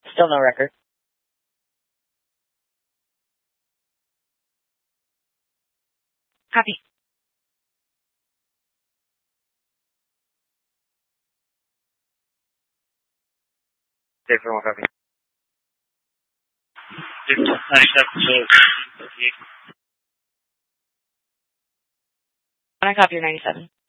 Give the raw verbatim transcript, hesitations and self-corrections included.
Still no record. Copy. Dave for one copy. ninety-seven, so I copy your ninety-seven.